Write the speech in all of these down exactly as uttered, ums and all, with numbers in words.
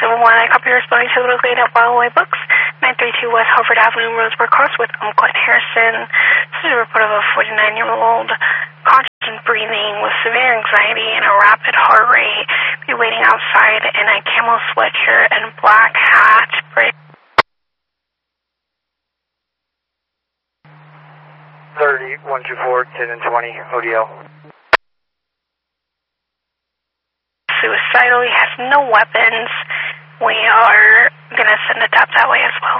seven one, I copy responding to the located at Wildway Books, nine three two West Harvard Avenue, Roseburg Cross with Umquat Harrison. This is a report of a forty-nine-year-old constant breathing with severe anxiety and a rapid heart rate. Be waiting outside in a camo sweatshirt and black hat. thirty, one two four, ten and twenty, O D L. Suicidal, he has no weapons. We are going to send a tap that way as well.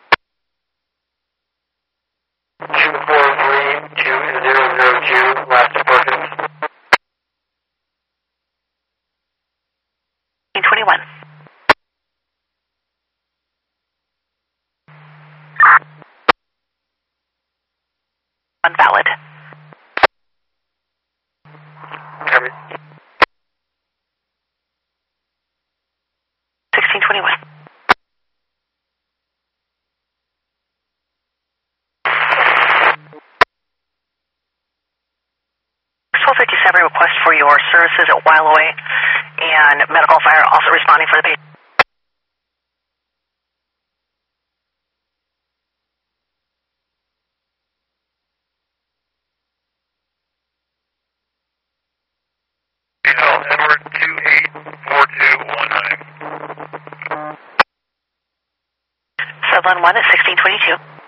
two four three, two zero zero two, last person. twenty-one. Unvalid. Copy. sixteen twenty-one. twelve fifty-seven request for your services at Wildway and medical fire also responding for the patient. Edward two eight four two one nine. seven one one at sixteen twenty-two.